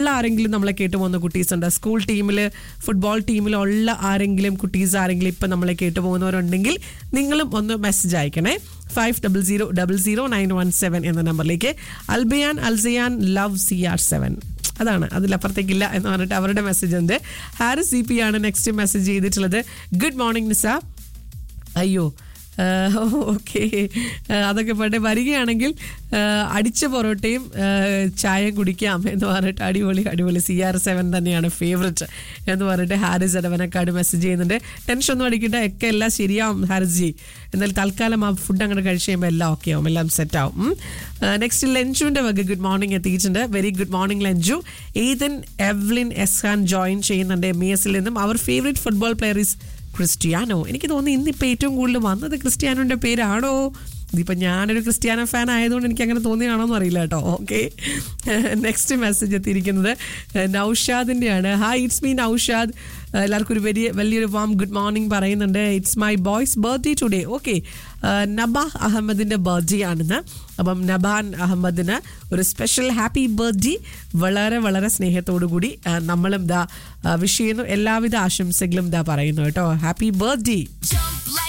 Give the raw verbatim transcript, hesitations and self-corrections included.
ആരെങ്കിലും നമ്മളെ കേട്ടു പോകുന്ന കുട്ടീസ് ഉണ്ട്, സ്കൂൾ ടീമിൽ ഫുട്ബോൾ ടീമിലുള്ള ആരെങ്കിലും കുട്ടീസ് ആരെങ്കിലും ഇപ്പം നമ്മളെ കേട്ടു പോകുന്നവരുണ്ടെങ്കിൽ നിങ്ങളും ഒന്ന് message അയക്കണേ. Five double zero double zero nine one seven എന്ന നമ്പറിലേക്ക്. അൽബിയാൻ അൽസിയാൻ ലവ് സി ആർ സെവൻ, അതാണ്, അതിലപ്പുറത്തേക്കില്ല എന്ന് പറഞ്ഞിട്ട് അവരുടെ മെസ്സേജ് ഉണ്ട്. ഹാരിസ് സി പി ആണ് നെക്സ്റ്റ് മെസ്സേജ് ചെയ്തിട്ടുള്ളത്. ഗുഡ് മോർണിംഗ് നിസ. അയ്യോ ഓക്കെ, അതൊക്കെ പോട്ടെ. വരികയാണെങ്കിൽ അടിച്ച പൊറോട്ടയും ചായയും കുടിക്കാം എന്ന് പറഞ്ഞിട്ട് അടിപൊളി അടിപൊളി സി ആർ സെവൻ തന്നെയാണ് ഫേവററ്റ് എന്ന് പറഞ്ഞിട്ട് ഹാരിസ് അടവനക്കാട് മെസ്സേജ് ചെയ്യുന്നുണ്ട്. ടെൻഷൻ ഒന്നും അടിക്കട്ടെ, ഒക്കെ എല്ലാം ശരിയാവും ഹാരിസ് ജി. എന്നാൽ തൽക്കാലം ആ ഫുഡ് അങ്ങോട്ട് കഴിച്ച് കഴിയുമ്പോൾ എല്ലാം ഓക്കെ ആവും, എല്ലാം സെറ്റ് ആവും. നെക്സ്റ്റ് ലഞ്ചുവിൻ്റെ വക ഗുഡ് മോർണിംഗ് എത്തിയിട്ടുണ്ട്. Very good morning ലഞ്ചു. Ethan Evelyn Eshan join ചെയ്യുന്നുണ്ട് എം ഇ എസിൽ നിന്നും. അവർ favourite football player is Cristiano. എനിക്ക് തോന്നുന്നു ഇന്നിപ്പോൾ ഏറ്റവും കൂടുതൽ വന്നത് ക്രിസ്ത്യാനോൻ്റെ പേരാണോ? ഇതിപ്പോൾ ഞാനൊരു ക്രിസ്ത്യാനോ ഫാൻ ആയതുകൊണ്ട് എനിക്ക് അങ്ങനെ തോന്നിയാണോ എന്ന് അറിയില്ല കേട്ടോ. ഓക്കെ, നെക്സ്റ്റ് മെസ്സേജ് എത്തിയിരിക്കുന്നത് നൗഷാദിൻ്റെയാണ്. Hi, it's me Naushad. എല്ലാവർക്കും ഒരു വലിയ വലിയൊരു വാം ഗുഡ് മോർണിംഗ് പറയുന്നുണ്ട്. It's my boys birthday today. Okay, നബാഹ് അഹമ്മദിൻ്റെ birthday ആണെന്ന്. അപ്പം നബാൻ അഹമ്മദിന് ഒരു സ്പെഷ്യൽ ഹാപ്പി ബർത്ത്ഡേ. വളരെ വളരെ സ്നേഹത്തോടു കൂടി നമ്മളും ദാ വിഷ് ചെയ്യുന്നു. എല്ലാവിധ ആശംസകളും ദാ പറയുന്നു കേട്ടോ. Happy birthday.